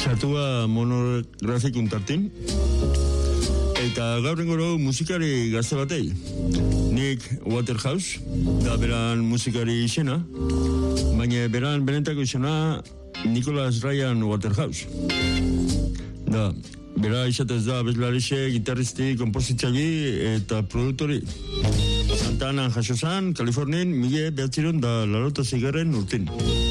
Sartua monografikun tartin. Eta gaur engoro musikari gazte batei. Nick Waterhouse, da beran musikari izena, baina beran benetako izena Nicholas Ryan Waterhouse. Da, bera izatez da bezlarixe, gitarristi, kompositzaile eta produktori. Santa Ana jaso zan, Kalifornien, 1986 urtin.